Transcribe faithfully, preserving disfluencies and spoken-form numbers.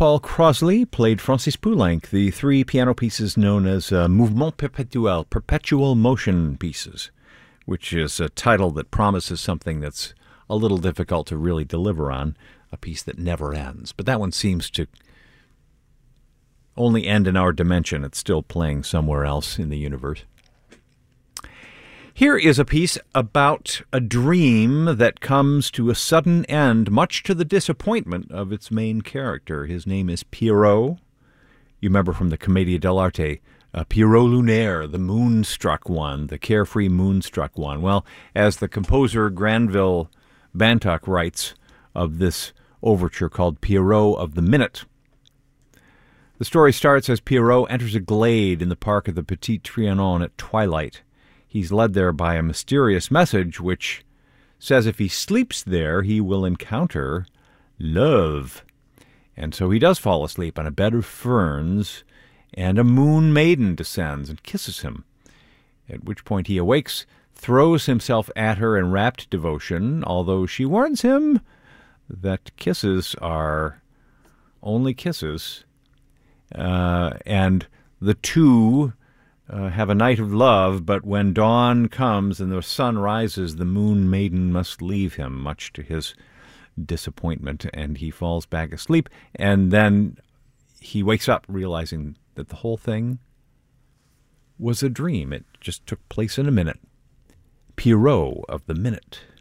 Paul Crosley played Francis Poulenc, the three piano pieces known as uh, Mouvement Perpetuel, perpetual motion pieces, which is a title that promises something that's a little difficult to really deliver on, a piece that never ends. But that one seems to only end in our dimension. It's still playing somewhere else in the universe. Here is a piece about a dream that comes to a sudden end, much to the disappointment of its main character. His name is Pierrot. You remember from the Commedia dell'arte, uh, Pierrot Lunaire, the moonstruck one, the carefree moonstruck one. Well, as the composer Granville Bantock writes of this overture called Pierrot of the Minute, the story starts as Pierrot enters a glade in the park of the Petit Trianon at twilight. He's led there by a mysterious message which says if he sleeps there, he will encounter love. And so he does fall asleep on a bed of ferns, and a moon maiden descends and kisses him, at which point he awakes, throws himself at her in rapt devotion, although she warns him that kisses are only kisses, uh, and the two Uh, have a night of love, but when dawn comes and the sun rises, the moon maiden must leave him, much to his disappointment, and he falls back asleep, and then he wakes up realizing that the whole thing was a dream. It just took place in a minute. Pierrot of the Minute.